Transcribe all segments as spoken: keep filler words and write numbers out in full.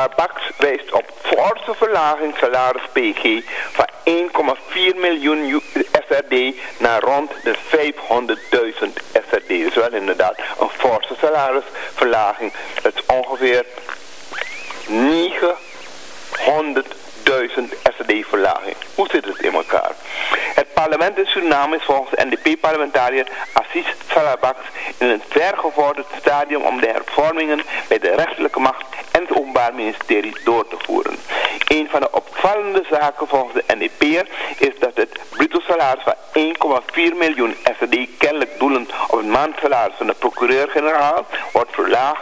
Salabax wijst op forse verlaging salaris P G van één komma vier miljoen S R D naar rond de vijfhonderdduizend S R D. Dus wel inderdaad een forse salarisverlaging. Dat is ongeveer negenhonderdduizend S R D verlaging. Hoe zit het in elkaar? Het parlement in Suriname is volgens N D P-parlementariër Assis Salabax in een vergevorderd stadium om de hervormingen bij de rechterlijke macht en het Openbaar Ministerie door te voeren. Een van de opvallende zaken volgens de N D P'er is dat het bruto salaris van één komma vier miljoen S R D kennelijk doelend op het maandsalaris van de procureur-generaal wordt verlaagd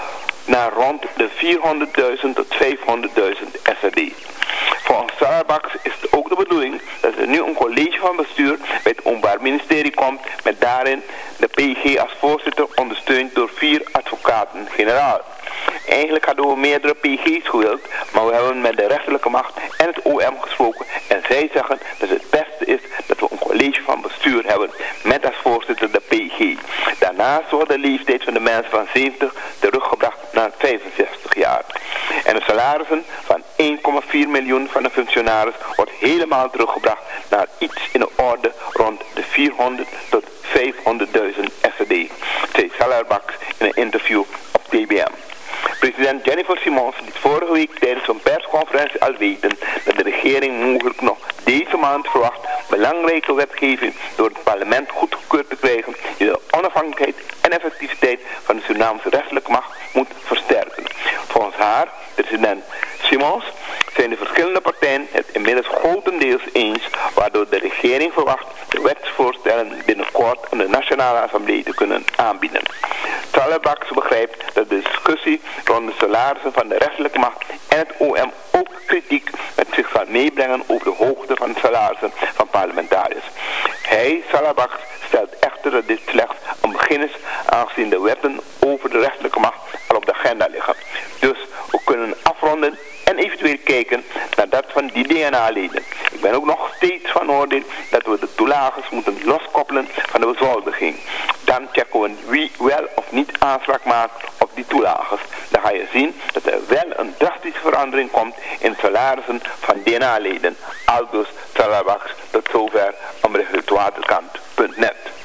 naar rond de vierhonderdduizend tot vijfhonderdduizend S R D. Volgens Salabax is het ook de bedoeling dat er nu een college van bestuur bij het Openbaar Ministerie komt met daarin de P G als voorzitter ondersteund door vier advocaten-generaal. Eigenlijk hadden we meerdere P G's gewild, maar we hebben met de rechterlijke macht en het O M gesproken en zij zeggen dat het beste is dat we een college van bestuur hebben met als voorzitter de P G. Daarnaast wordt de leeftijd van de mensen van zeventig teruggebracht naar vijfenzestig jaar. En de salarissen van één komma vier miljoen van de functionaris wordt helemaal teruggebracht naar iets in de orde rond de vierhonderd tot vijfhonderdduizend S R D, zei Salabax in een interview op T B M. President Jennifer Simons liet vorige week tijdens een persconferentie al weten dat de regering mogelijk nog deze maand verwacht belangrijke wetgeving door het parlement goedgekeurd te krijgen die de onafhankelijkheid en effectiviteit van de Surinaamse rechterlijke macht moet versterken. Volgens haar, president Simons, zijn de verschillende partijen het inmiddels grotendeels eens, waardoor de regering verwacht de wetsvoorstellen binnenkort aan de Nationale Assemblée te kunnen aanbieden. Salabax begrijpt dat de discussie rond de salarissen van de rechterlijke macht en het O M ook kritiek met zich zal meebrengen over de hoogte van de salarissen van parlementariërs. Hij, Salabax, stelt echter dat dit slechts een begin is, aangezien de wetten over de rechterlijke macht al op de agenda liggen. Dus we kunnen afronden en eventueel kijken naar dat van die D N A-leden. Ik ben ook nog steeds van oordeel dat we de toelages moeten loskoppelen van de bezoldiging. Dan checken we wie wel of niet aanspraak maakt op die toelages. Dan ga je zien dat er wel een drastische verandering komt in de salarissen van D N A-leden. Aldus Salabax, tot zover omrichtelijkwaterkant punt net.